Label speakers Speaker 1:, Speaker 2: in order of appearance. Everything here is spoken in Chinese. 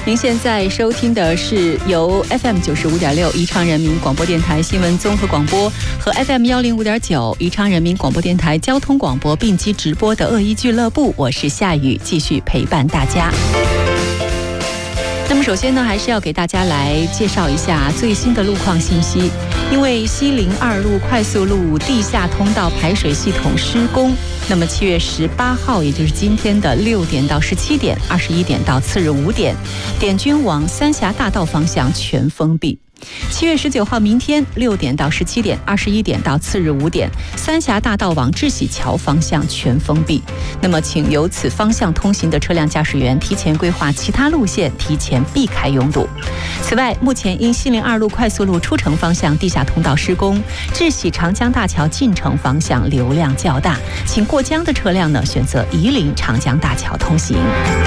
Speaker 1: 您现在收听的是由 FM 95.6宜昌人民广播电台新闻综合广播和 FM 105.9宜昌人民广播电台交通广播并机直播的恶意俱乐部，我是夏雨，继续陪伴大家。那么首先呢，还是要给大家来介绍一下最新的路况信息。因为西陵2路快速路地下通道排水系统施工，那么7月18号，也就是今天的6点到17点，21点到次日5点，点均往三峡大道方向全封闭。7月19号，明天6点到17点，21点到次日5点，三峡大道往智喜桥方向全封闭。那么，请由此方向通行的车辆驾驶员提前规划其他路线，提前避开拥堵。此外，目前因西陵2路快速路出城方向地下通道施工，智喜长江大桥进城方向流量较大，请过江的车辆呢选择夷陵长江大桥通行。